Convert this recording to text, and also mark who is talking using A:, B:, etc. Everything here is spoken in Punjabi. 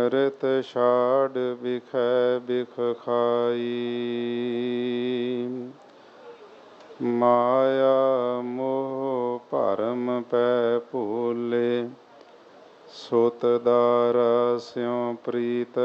A: ਅੰਮ੍ਰਿਤ ਛਾੜ ਬਿਖੈ ਬਿਖ ਖਾਈ। ਮਾਇਆ ਮੋਹ ਭਰਮ ਪੈ ਭੂਲੇ, ਸੁਤ ਦਾਰਾ ਸਿਉ ਪ੍ਰੀਤ